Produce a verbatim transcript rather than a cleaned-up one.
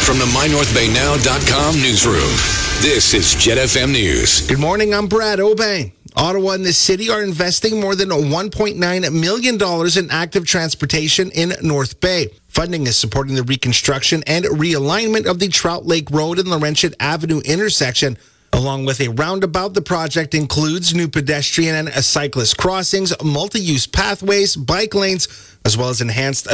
From the my north bay now dot com newsroom, this is Jet F M News. Good morning, I'm Brad Obey. Ottawa and the city are investing more than one point nine million dollars in active transportation in North Bay. Funding is supporting the reconstruction and realignment of the Trout Lake Road and Laurentian Avenue intersection, along with a roundabout. The project includes new pedestrian and cyclist crossings, multi-use pathways, bike lanes, as well as enhanced